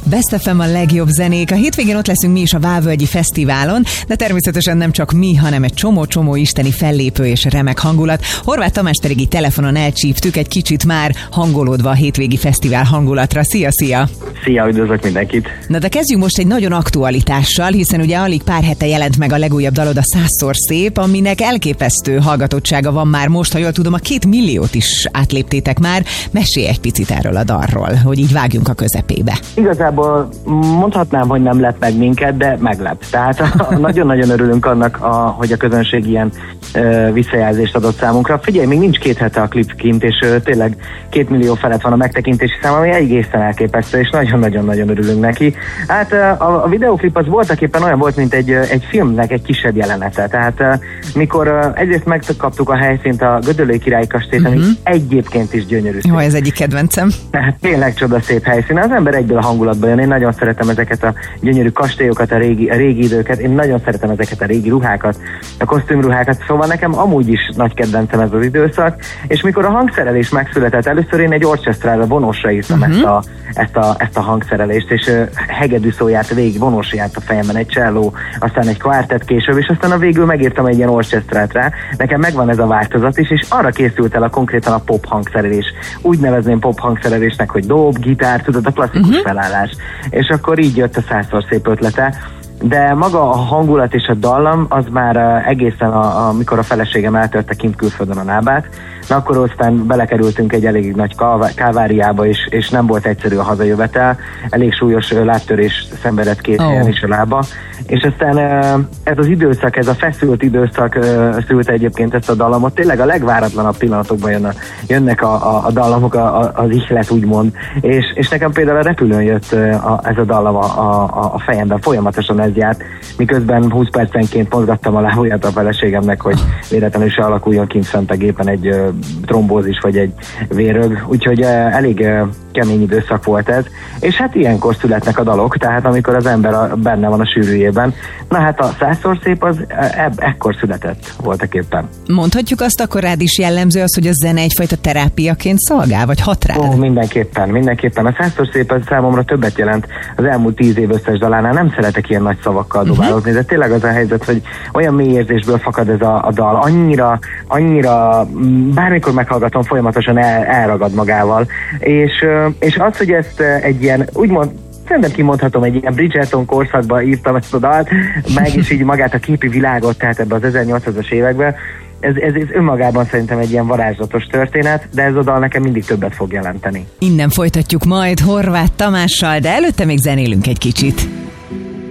Best FM a legjobb zenék. A hétvégén ott leszünk mi is a Vávölgyi Fesztiválon, de természetesen nem csak mi, hanem egy csomó isteni fellépő és remek hangulat. Horváth Tamást pedig így telefonon elcsíptük, egy kicsit már hangolódva a hétvégi fesztivál hangulatra. Szia! Szia, üdvözlök mindenkit! Na de kezdjünk most egy nagyon aktualitással, hiszen ugye alig pár hete jelent meg a legújabb dalod, a 100-szor szép, aminek elképesztő hallgatottsága van már most, ha jól tudom, a 2 milliót is átléptétek már. Mesélj egy picit erről a dalról, hogy így vágjunk a közepébe. Igazából mondhatnám, hogy nem lep meg minket, de meglep. Tehát nagyon-nagyon örülünk annak, hogy a közönség ilyen visszajelzést adott számunkra. Figyelj, még nincs 2 hete a klip kint, és tényleg 2 millió felett van a megtekintési szám, ami egészen elképesztő, és nagyon-nagyon örülünk neki. Hát a videóklip az voltaképpen olyan volt, mint egy filmnek egy kisebb jelenete. Tehát mikor egyrészt megkaptuk a helyszínt, a Gödöllői Királyi Kastélyt, ami egyébként is gyönyörű. Jó, ez egyik kedvencem. Tehát tényleg csodaszép helyszín. Az ember egyből a hangulatban jön. Én nagyon szeretem ezeket a gyönyörű kastélyokat, a régi időket. Én nagyon szeretem ezeket a régi ruhákat, a kosztümruhákat. Szóval nekem amúgy is nagy kedvencem ez az időszak. És mikor a hangszerelés megszületett, először én egy orchestrára, vonósra írtam ezt a hangszerelést, és hegedű szó járt végig, vonós járt a fejemben, egy cselló, aztán egy kvártett később, és aztán a végül megírtam egy ilyen orchestrát rá. Nekem megvan ez a változat is, és arra készült el konkrétan a pop hangszerelés. Úgy nevezném pop hangszerelésnek, hogy dob, gitár, tudod, a klasszikus felállás. És akkor így jött a 100-szor szép ötlete. De maga a hangulat és a dallam az már egészen, amikor a feleségem eltörte kint külföldön a lábát, na akkor aztán belekerültünk egy elég nagy káváriába, és nem volt egyszerű a hazajövetel, elég súlyos lábtörés szenvedett 2 helyen is a lába, és aztán ez az időszak, ez a feszült időszak szülte egyébként ezt a dallamot, tényleg a legváratlanabb pillanatokban jönnek a dallamok, az ihlet úgymond, és nekem például a repülőn jött ez a dallam a fejemben, folyamatosan ez járt, miközben 20 percenként mozgattam a lábujját a feleségemnek, hogy véletlenül se alakuljon kint fent a gépen egy trombózis vagy egy vérög, úgyhogy elég kemény időszak volt ez, és hát ilyenkor születnek a dalok, tehát amikor az ember benne van a sűrűjében. Na hát a 100-szor szép az ekkor született voltaképpen. Mondhatjuk azt akkor rád is jellemző az, hogy a zene egyfajta terápiaként szolgál, vagy hat rád? Mindenképpen. A 100-szor szép az számomra többet jelent az elmúlt 10 év összes dalánál. Nem szeretek ilyen nagy szavakkal dobálózni, de tényleg az a helyzet, hogy olyan mély érzésből fakad ez a dal. Annyira bármikor meghallgatom, folyamatosan elragad magával. És az, hogy ezt egy ilyen, úgymond, szerintem kimondhatom, egy ilyen Bridgerton korszakban írtam ezt a dalt, meg is így magát a képi világot, tehát ebbe az 1800-as években. Ez önmagában szerintem egy ilyen varázslatos történet, de ez a dal nekem mindig többet fog jelenteni. Innen folytatjuk majd Horváth Tamással, de előtte még zenélünk egy kicsit.